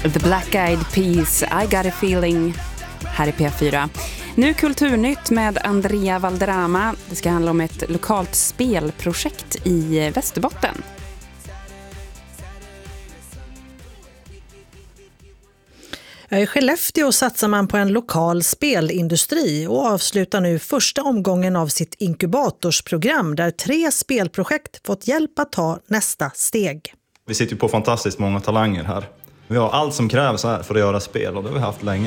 The Black Eyed Peas, I Got a Feeling, här i P4. Nu Kulturnytt med Andrea Valderrama. Det ska handla om ett lokalt spelprojekt i Västerbotten. I Skellefteå satsar man på en lokal spelindustri och avslutar nu första omgången av sitt inkubatorsprogram där 3 spelprojekt fått hjälp att ta nästa steg. Vi sitter ju på fantastiskt många talanger här. Vi har allt som krävs här för att göra spel och det har vi haft länge.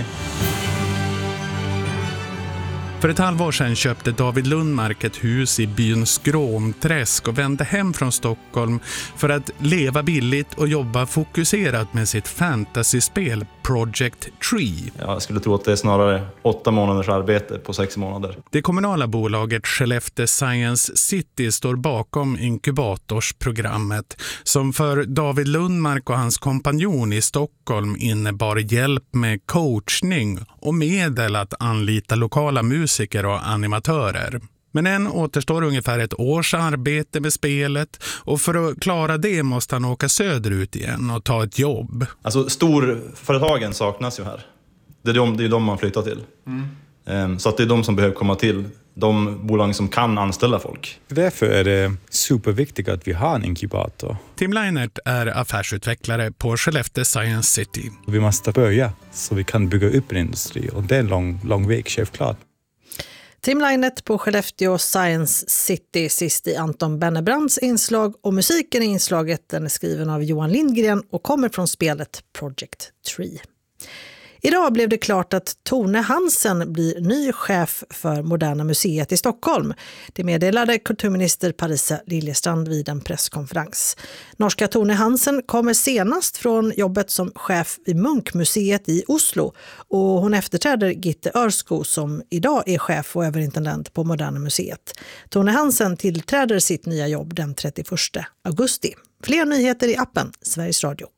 För ett halvår sedan köpte David Lundmark ett hus i byn Skråmträsk och vände hem från Stockholm för att leva billigt och jobba fokuserat med sitt fantasyspel Project Tree. Jag skulle tro att det är snarare 8 månaders arbete på 6 månader. Det kommunala bolaget Skellefteå Science City står bakom inkubatorsprogrammet som för David Lundmark och hans kompanjon i Stockholm innebar hjälp med coachning och medel att anlita lokala musiker och animatörer. Men än återstår ungefär ett års arbete med spelet och för att klara det måste han åka söderut igen och ta ett jobb. Alltså storföretagen saknas ju här. Det är de man flyttar till. Så att det är de som behöver komma till. De bolag som kan anställa folk. Därför är det superviktigt att vi har en inkubator. Tim Leinert är affärsutvecklare på Skellefteå Science City. Vi måste börja så vi kan bygga upp en industri och det är en lång väg, självklart. Tim Leinert på Skellefteå Science City sist i Anton Bennebrands inslag och musiken i inslaget den är skriven av Johan Lindgren och kommer från spelet Project Tree. Idag blev det klart att Tone Hansen blir ny chef för Moderna Museet i Stockholm. Det meddelade kulturminister Parisa Liljestrand vid en presskonferens. Norska Tone Hansen kommer senast från jobbet som chef vid Munkmuseet i Oslo och hon efterträder Gitte Örsko som idag är chef och överintendent på Moderna Museet. Tone Hansen tillträder sitt nya jobb den 31 augusti. Fler nyheter i appen Sveriges Radio.